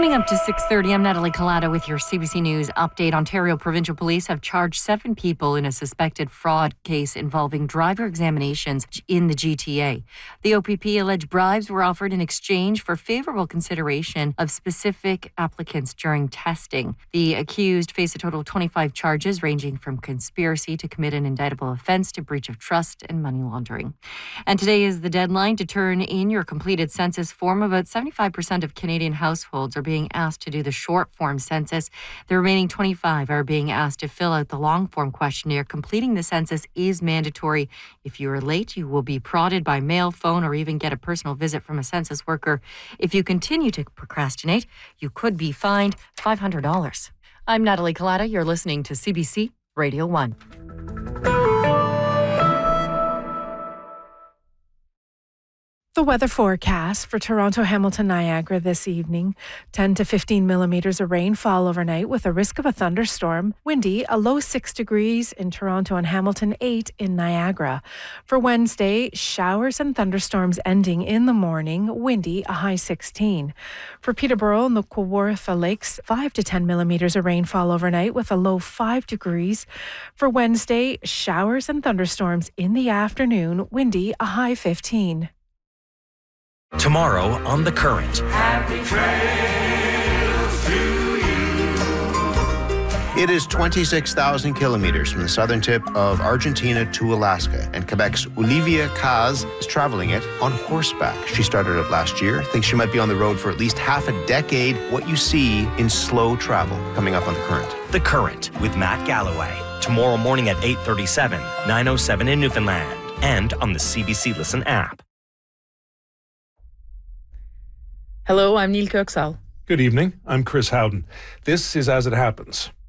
Coming up to 6:30, I'm Natalie Collada with your CBC News update. Ontario Provincial Police have charged 7 people in a suspected fraud case involving driver examinations in the GTA. The OPP alleged bribes were offered in exchange for favourable consideration of specific applicants during testing. The accused face a total of 25 charges ranging from conspiracy to commit an indictable offence to breach of trust and money laundering. And today is the deadline to turn in your completed census form. About 75% of Canadian households are being asked to do the short form census. The remaining 25 are being asked to fill out the long form questionnaire. Completing the census is mandatory. If you are late, you will be prodded by mail, phone, or even get a personal visit from a census worker. If you continue to procrastinate, you could be fined $500. I'm Natalie Collada. You're listening to CBC Radio 1. The weather forecast for Toronto, Hamilton, Niagara this evening: 10 to 15 millimeters of rainfall overnight with a risk of a thunderstorm. Windy, a low 6 degrees in Toronto and Hamilton, 8 in Niagara. For Wednesday, showers and thunderstorms ending in the morning. Windy, a high 16. For Peterborough and the Kawartha Lakes, 5 to 10 millimeters of rainfall overnight with a low 5 degrees. For Wednesday, showers and thunderstorms in the afternoon. Windy, a high 15. Tomorrow on The Current. Happy trails to you. It is 26,000 kilometers from the southern tip of Argentina to Alaska, and Quebec's Olivia Kaz is traveling it on horseback. She started it last year, thinks she might be on the road for at least half a decade. What you see in slow travel, coming up on The Current. The Current with Matt Galloway. Tomorrow morning at 8:37, 9:07 in Newfoundland, and on the CBC Listen app. Hello, I'm Neil Kirksall. Good evening. I'm Chris Howden. This is As It Happens.